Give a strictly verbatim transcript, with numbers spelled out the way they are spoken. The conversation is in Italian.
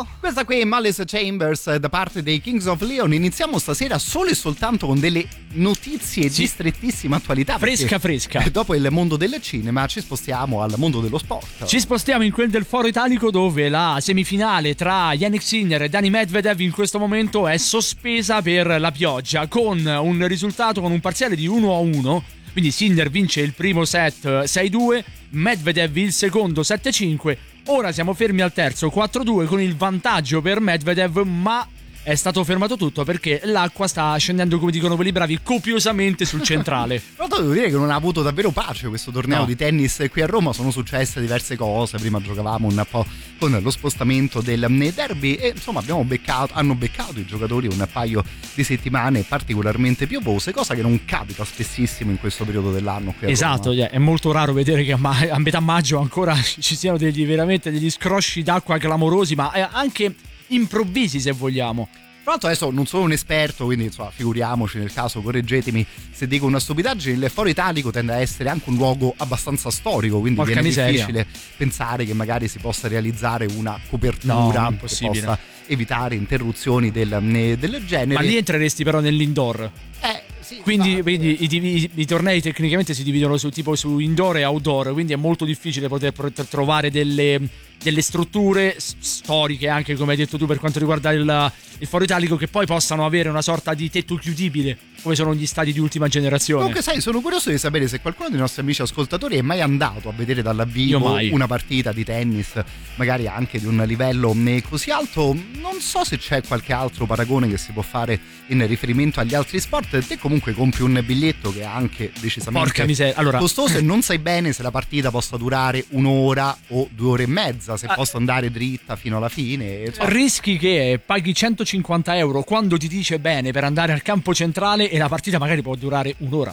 Paolo? Questa qui è Malice Chambers da parte dei Kings of Leon. Iniziamo stasera solo e soltanto con delle notizie sì. di strettissima attualità. Fresca fresca. Dopo il mondo del cinema ci spostiamo al mondo dello sport. Ci spostiamo in quel del Foro Italico, dove la semifinale tra Yannick Sinner e Dani Medvedev in questo momento è sospesa per la pioggia, con un risultato, con un parziale di uno a uno. Quindi Sinner vince il primo set sei due, Medvedev il secondo sette cinque. Ora siamo fermi al terzo quattro due con il vantaggio per Medvedev, ma è stato fermato tutto perché l'acqua sta scendendo, come dicono quelli bravi, copiosamente sul centrale. Però devo dire che non ha avuto davvero pace questo torneo no. di tennis qui a Roma. Sono successe diverse cose. Prima giocavamo un po' con lo spostamento del derby e insomma abbiamo beccato, hanno beccato i giocatori un paio di settimane particolarmente piovose, cosa che non capita spessissimo in questo periodo dell'anno qui a esatto, Roma. È molto raro vedere che a, ma- a metà maggio ancora ci siano degli, veramente degli scrosci d'acqua clamorosi, ma anche improvvisi, se vogliamo. Tra l'altro adesso non sono un esperto, quindi insomma figuriamoci, nel caso correggetemi se dico una stupidaggine. Il Foro Italico tende a essere anche un luogo abbastanza storico, quindi Porca viene miseria. difficile pensare che magari si possa realizzare una copertura no, che possa evitare interruzioni del, del genere. Ma lì entreresti però nell'indoor. Eh sì, quindi, ma, quindi i, i, i tornei tecnicamente si dividono su tipo su indoor e outdoor, quindi è molto difficile poter, poter trovare delle, delle strutture storiche, anche come hai detto tu per quanto riguarda il, il Foro Italico, che poi possano avere una sorta di tetto chiudibile come sono gli stadi di ultima generazione. Comunque sai, sono curioso di sapere se qualcuno dei nostri amici ascoltatori è mai andato a vedere dal vivo una partita di tennis, magari anche di un livello così alto. Non so se c'è qualche altro paragone che si può fare in riferimento agli altri sport. Te comunque compri un biglietto che è anche decisamente allora... costoso e non sai bene se la partita possa durare un'ora o due ore e mezza, se ah. possa andare dritta fino alla fine, insomma. Rischi che paghi centocinquanta euro quando ti dice bene per andare al campo centrale e la partita magari può durare un'ora.